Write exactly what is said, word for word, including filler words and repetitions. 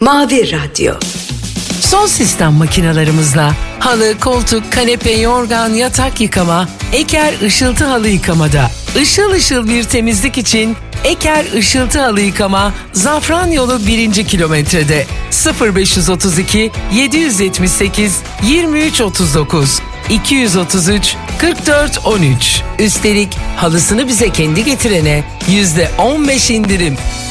Mavi Radyo. Son sistem makinalarımızla halı, koltuk, kanepe, yorgan, yatak yıkama, Eker Işıltı Halı Yıkamada. Işıl ışıl bir temizlik için Eker Işıltı Halı Yıkama, Zafranyolu birinci kilometrede. sıfır beş otuz iki yedi yetmiş sekiz yirmi üç otuz dokuz iki yüz otuz üç kırk dört on üç. Üstelik halısını bize kendi getirene yüzde on beş indirim.